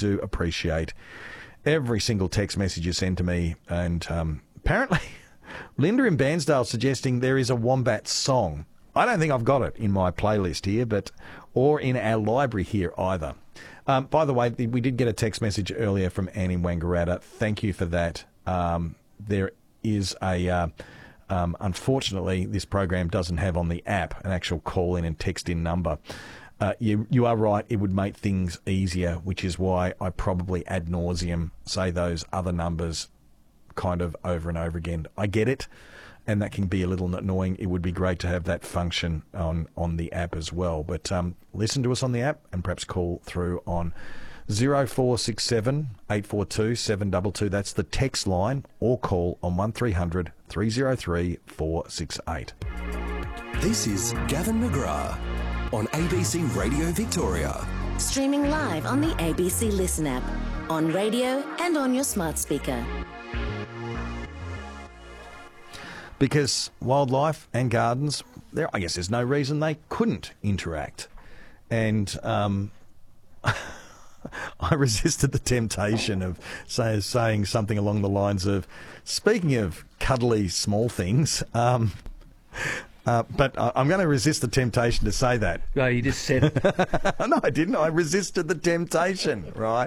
do appreciate every single text message you send to me. And apparently, Linda in Bairnsdale suggesting there is a Wombat song. I don't think I've got it in my playlist here, or in our library here either. By the way, we did get a text message earlier from Annie Wangaratta. Thank you for that. There is unfortunately, this program doesn't have on the app an actual call-in and text-in number. You are right, it would make things easier, which is why I probably ad nauseum say those other numbers kind of over and over again. I get it, and that can be a little annoying. It would be great to have that function on the app as well. But listen to us on the app and perhaps call through on 0467 842 722. That's the text line, or call on 1300 303 468. This is Gavin McGrath on ABC Radio Victoria. Streaming live on the ABC Listen app, on radio and on your smart speaker. Because wildlife and gardens, I guess there's no reason they couldn't interact. And I resisted the temptation of saying something along the lines of, speaking of cuddly small things, but I'm going to resist the temptation to say that. No, you just said it. No, I didn't. I resisted the temptation, right?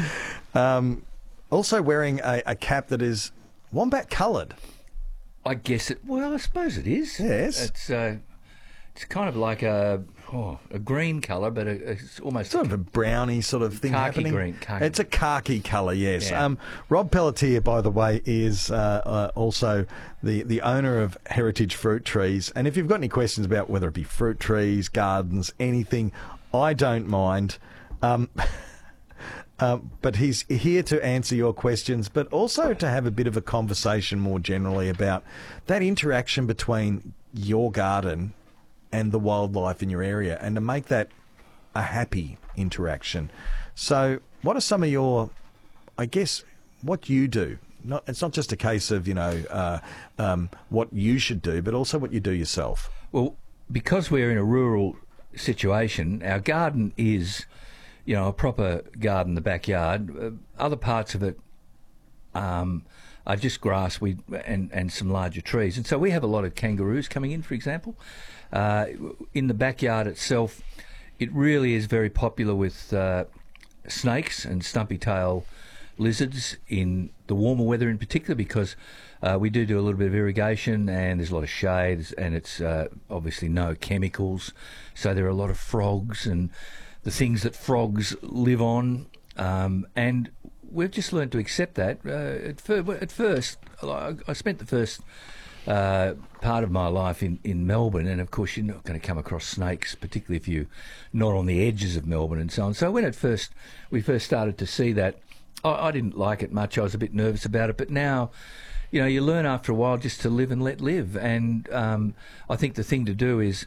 Also wearing a cap that is wombat coloured. I guess it. Well, I suppose it is. Yes. It's kind of like a green colour, but it's almost sort of a browny sort of thing khaki happening. green. Khaki. It's a khaki colour, yes. Yeah. Rob Pelletier, by the way, is also the owner of Heritage Fruit Trees. And if you've got any questions about whether it be fruit trees, gardens, anything, I don't mind. But he's here to answer your questions, but also to have a bit of a conversation more generally about that interaction between your garden and the wildlife in your area, and to make that a happy interaction. So what are some of your, I guess, what you do? It's not just a case of, what you should do, but also what you do yourself. Well, because we're in a rural situation, our garden is, a proper garden in the backyard. Other parts of it are just grass and some larger trees. And so we have a lot of kangaroos coming in, for example. In the backyard itself, it really is very popular with snakes and stumpy-tail lizards in the warmer weather in particular, because we do a little bit of irrigation and there's a lot of shade, and it's obviously no chemicals. So there are a lot of frogs and the things that frogs live on, and we've just learned to accept that. At first, I spent the first part of my life in Melbourne, and of course you're not going to come across snakes, particularly if you're not on the edges of Melbourne and so on. So when we first started to see that, I didn't like it much. I was a bit nervous about it, but now, you learn after a while just to live and let live. And I think the thing to do is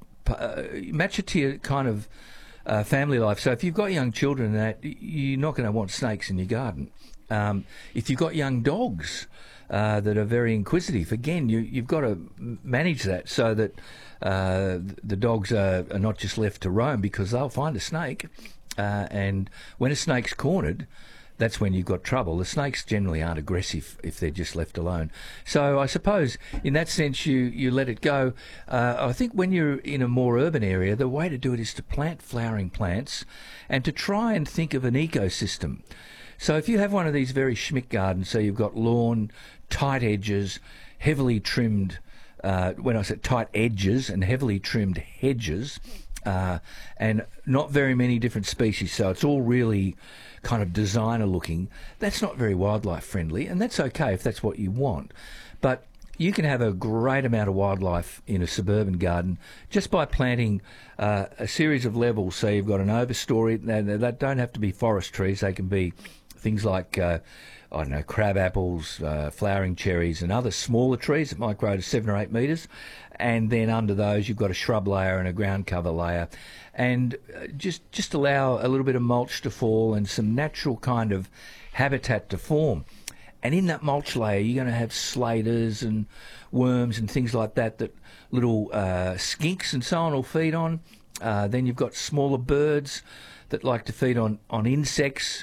match it to your kind of family life. So if you've got young children, that you're not going to want snakes in your garden. If you've got young dogs that are very inquisitive, again, you've got to manage that so that the dogs are not just left to roam, because they'll find a snake. And when a snake's cornered, that's when you've got trouble. The snakes generally aren't aggressive if they're just left alone. So I suppose in that sense you let it go. I think when you're in a more urban area, the way to do it is to plant flowering plants and to try and think of an ecosystem. So if you have one of these very schmick gardens, so you've got lawn, tight edges, heavily trimmed, when I said tight edges and heavily trimmed hedges, and not very many different species, so it's all really kind of designer looking, that's not very wildlife friendly, and that's okay if that's what you want. But you can have a great amount of wildlife in a suburban garden just by planting a series of levels. So you've got an overstory. They don't have to be forest trees. They can be things like crab apples, flowering cherries, and other smaller trees that might grow to 7 or 8 metres. And then under those, you've got a shrub layer and a ground cover layer. And just allow a little bit of mulch to fall and some natural kind of habitat to form. And in that mulch layer, you're going to have sladers and worms and things like that little skinks and so on will feed on. Then you've got smaller birds that like to feed on insects,